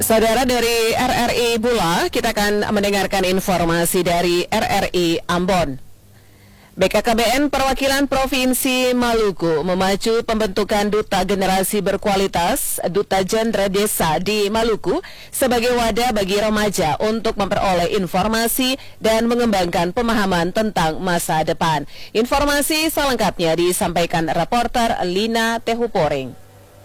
Saudara dari RRI Bula, kita akan mendengarkan informasi dari RRI Ambon. BKKBN Perwakilan Provinsi Maluku memacu pembentukan Duta Generasi Berkualitas, Duta Genre Desa di Maluku sebagai wadah bagi remaja untuk memperoleh informasi dan mengembangkan pemahaman tentang masa depan. Informasi selengkapnya disampaikan reporter Lina Tehuporing.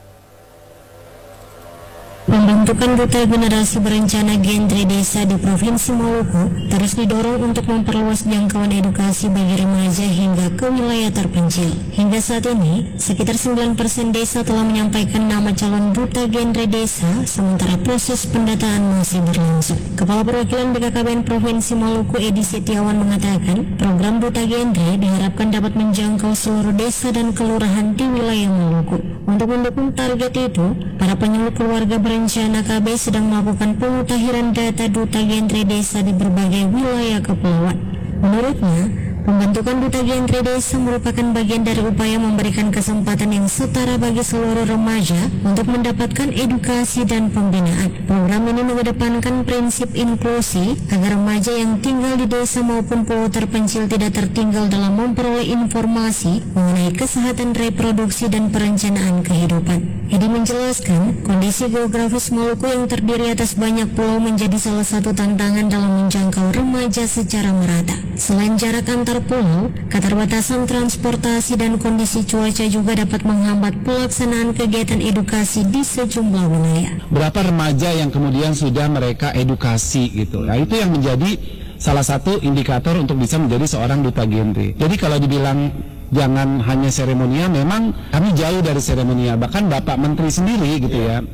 Pembentukan Duta Generasi Berencana Genre Desa di Provinsi Maluku terus didorong untuk memperluas jangkauan edukasi bagi remaja hingga ke wilayah terpencil. Hingga saat ini, sekitar 9% desa telah menyampaikan nama calon Duta Genre Desa, sementara proses pendataan masih berlangsung. Kepala Perwakilan BKKBN Provinsi Maluku Edi Setiawan mengatakan, program Duta Genre diharapkan dapat menjangkau seluruh desa dan kelurahan di wilayah Maluku. Untuk mendukung target itu, para penyuluh keluarga berencana KB sedang melakukan pemutahiran data Duta Genre Desa di berbagai wilayah kepulauan. Menurutnya, pembentukan Duta Genre Desa merupakan bagian dari upaya memberikan kesempatan yang setara bagi seluruh remaja untuk mendapatkan edukasi dan pembinaan. Program ini mengedepankan prinsip inklusi agar remaja yang tinggal di desa maupun pulau terpencil tidak tertinggal dalam memperoleh informasi mengenai kesehatan reproduksi dan perencanaan kehidupan. Edi menjelaskan, kondisi geografis Maluku yang terdiri atas banyak pulau menjadi salah satu tantangan dalam menjangkau remaja secara merata. Selain jarak antar pulau, keterbatasan transportasi dan kondisi cuaca juga dapat menghambat pelaksanaan kegiatan edukasi di sejumlah wilayah. Berapa remaja yang kemudian sudah mereka edukasi gitu. Nah, itu yang menjadi salah satu indikator untuk bisa menjadi seorang duta genre. Jadi kalau dibilang jangan hanya seremonial, memang kami jauh dari seremonial. Bahkan Bapak Menteri sendiri gitu ya,